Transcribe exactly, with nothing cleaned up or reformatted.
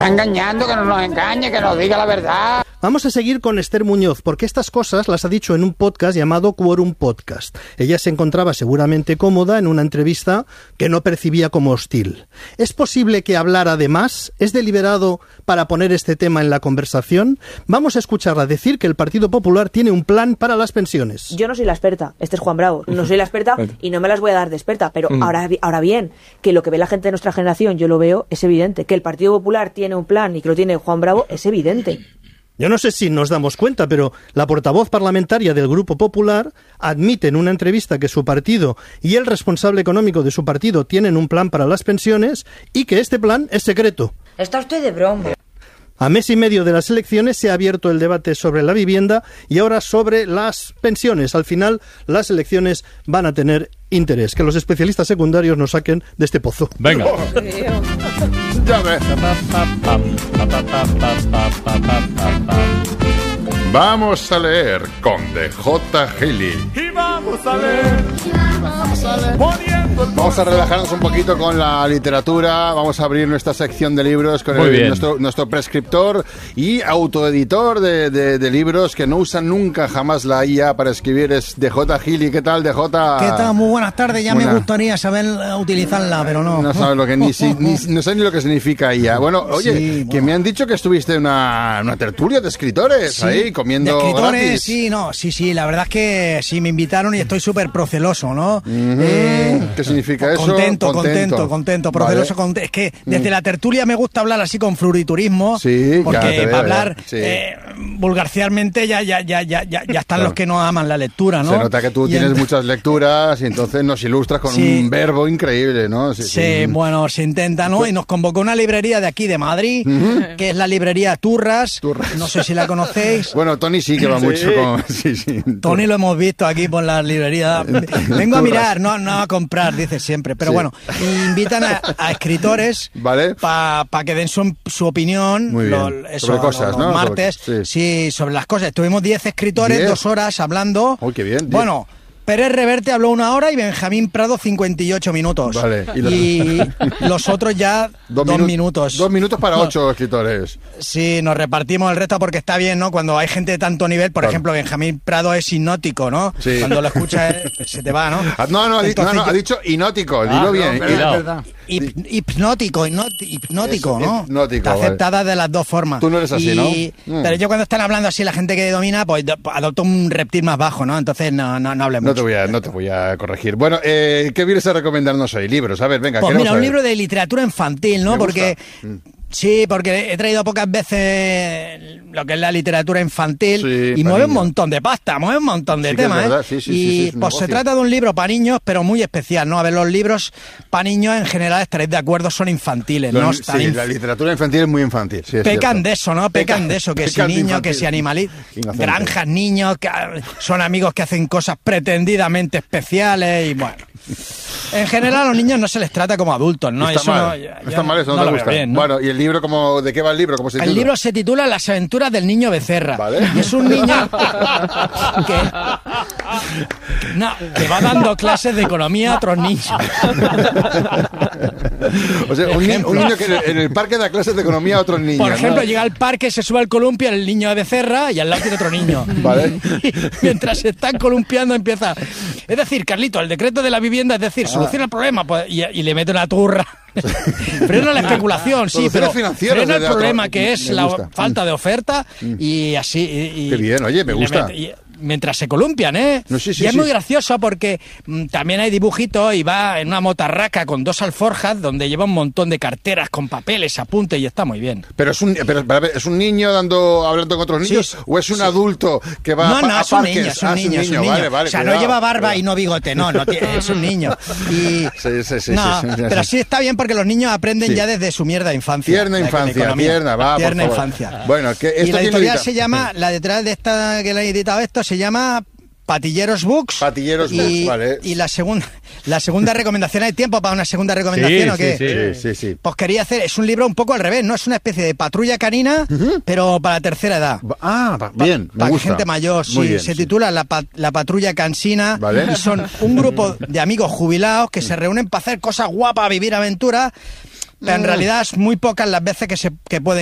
Engañando, que no nos engañe, que nos diga la verdad. Vamos a seguir con Esther Muñoz, porque estas cosas las ha dicho en un podcast llamado Quórum Podcast. Ella se encontraba seguramente cómoda en una entrevista que no percibía como hostil. ¿Es posible que hablara de más? ¿Es deliberado para poner este tema en la conversación? Vamos a escucharla decir que el Partido Popular tiene un plan para las pensiones. Yo no soy la experta, este es Juan Bravo, no soy la experta y no me las voy a dar de experta, pero mm. ahora, ahora bien, que lo que ve la gente de nuestra generación, yo lo veo, es evidente. Que el Partido Popular tiene un plan y que lo tiene Juan Bravo, es evidente. Yo no sé si nos damos cuenta, pero la portavoz parlamentaria del Grupo Popular admite en una entrevista que su partido y el responsable económico de su partido tienen un plan para las pensiones y que este plan es secreto. Está usted de broma. A mes y medio de las elecciones se ha abierto el debate sobre la vivienda y ahora sobre las pensiones. Al final, las elecciones van a tener interés. Que los especialistas secundarios nos saquen de este pozo. Venga. Ya ves. Vamos a leer con D J Gili. Y vamos a leer. Vamos a leer. Vamos a relajarnos un poquito con la literatura. Vamos a abrir nuestra sección de libros con el, nuestro, nuestro prescriptor y autoeditor de, de, de libros que no usan nunca jamás la I A para escribir. Es D J Gili. ¿Qué tal, D J? ¿Qué tal? Muy buenas tardes. Ya Buena. me gustaría saber utilizarla, pero no. No sabes lo que ni, si, ni no sé ni lo que significa I A. Bueno, oye, sí, bueno. que me han dicho que estuviste en una, una tertulia de escritores sí. ahí comiendo de escritores, gratis. Sí, no, sí, sí. La verdad es que sí me invitaron y estoy súper proceloso, ¿no? Uh-huh. eh, ¿Qué significa eso? Contento, contento, contento, proceloso. Vale. Contento. Es que desde mm. la tertulia me gusta hablar así con floriturismo, sí, porque para hablar sí. eh, vulgarcialmente ya, ya, ya, ya, ya, ya están claro. los que no aman la lectura, ¿no? Se nota que tú y tienes ent... muchas lecturas y entonces nos ilustras con sí. un verbo increíble, ¿no? Sí, sí, sí, bueno, se intenta, ¿no? Y nos convocó una librería de aquí de Madrid, uh-huh. que es la librería Turras. Turras. No sé si la conocéis. Bueno, Tony sí que va sí. mucho con... Sí, sí. Tony lo hemos visto aquí por la librería. Vengo a mirar, no, no a comprar, dice siempre. Pero sí. bueno, invitan a, a escritores ¿vale? para pa que den su, su opinión. Muy bien. Lo, eso, sobre cosas, los, ¿no? Los martes. Sobre, sí. sí, sobre las cosas. Estuvimos diez escritores, ¿diez? Dos horas hablando. ¡Uy, qué bien! Bueno... Pérez Reverte habló una hora y Benjamín Prado cincuenta y ocho minutos. Vale. Y, los, y los otros ya dos, dos minu- minutos. Dos minutos para no. ocho escritores. Sí, nos repartimos el resto porque está bien, ¿no? Cuando hay gente de tanto nivel, por claro. ejemplo, Benjamín Prado es hipnótico, ¿no? Sí. Cuando lo escuchas se te va, ¿no? No, no, Entonces, no, no yo... ha dicho hipnótico, dilo ah, bien. No, verdad, verdad. Hip, hipnótico, hipnótico, Eso, ¿no? Hipnótico, está vale. aceptada de las dos formas. Tú no eres así, y... ¿no? Mm. Pero yo cuando están hablando así la gente que domina, pues adopto un reptil más bajo, ¿no? Entonces no, no, no hable mucho. No te voy a, no te voy a corregir. Bueno, eh, ¿qué vienes a recomendarnos hoy? Libros, a ver, venga. Pues mira, saber. un libro de literatura infantil, ¿no? Me porque... gusta. Sí, porque he traído pocas veces lo que es la literatura infantil sí, y mueve niños. un montón de pasta, mueve un montón de sí temas, verdad, ¿eh? Sí, sí, y sí, sí, pues se trata de un libro para niños, pero muy especial, ¿no? A ver, los libros para niños en general, estaréis de acuerdo, son infantiles, Los, ¿no? sí, inf... la literatura infantil es muy infantil. Sí, es pecan cierto. de eso, ¿no? Pecan Peca, de eso, que si niños, que si animalitos, granjas, niños, que son amigos que hacen cosas pretendidamente especiales y bueno... En general a los niños no se les trata como adultos, ¿no? Está eso mal, no, ya, está ya mal, eso no, no te gusta. Bien, ¿no? Bueno, ¿y el libro cómo, de qué va el libro? ¿Cómo se titula? El libro se titula Las aventuras del niño Becerra. ¿Vale? Y es un niño que, no, que va dando clases de economía a otros niños. O sea, un, ni, un niño que en el parque da clases de economía a otros niños. Por ejemplo, ¿no? llega al parque, se sube al columpio, el niño de Becerra y al lado tiene otro niño. Vale. Y mientras se están columpiando empieza... Es decir, Carlito, el decreto de la vivienda, es decir, Ah. soluciona el problema pues, y, y le mete una turra. Frena la especulación, sí, pero frena el problema que es la falta de oferta y así... Y, y, Qué bien, oye, me gusta. Mete, y, mientras se columpian, ¿eh? No, sí, sí, y es sí. muy gracioso porque m, también hay dibujitos y va en una motarraca con dos alforjas donde lleva un montón de carteras con papeles, apuntes y está muy bien. Pero es un, pero, pero, ¿es un niño dando hablando con otros niños sí, o es un sí. adulto que va no, a, no, a es un parques? niño, es un ah, niño, es un niño. Vale, vale, o sea, cuidado, no lleva barba cuidado. y no bigote, no, no tiene, es un niño. Y, sí, sí, sí, no, sí, sí, sí, pero sí. sí está bien porque los niños aprenden sí. ya desde su mierda infancia. Tierna infancia, tierna, va, Tierna por favor. infancia. Bueno, que esto y la editorial tiene... se llama, la detrás de esta que le ha editado esto se llama Patilleros Books. Patilleros y, Books, vale. Y la segunda, la segunda recomendación, ¿hay tiempo para una segunda recomendación sí, o qué? Sí, sí, sí, sí. Pues quería hacer, es un libro un poco al revés, ¿no? Es una especie de patrulla canina, uh-huh. pero para la tercera edad. Ah, pa- bien, pa- me Para gusta. gente mayor, sí. Muy bien, se sí. titula la, pa- la Patrulla Cansina. Vale. Y son un grupo de amigos jubilados que se reúnen para hacer cosas guapas, vivir aventuras. pero en realidad es muy pocas las veces que se que pueden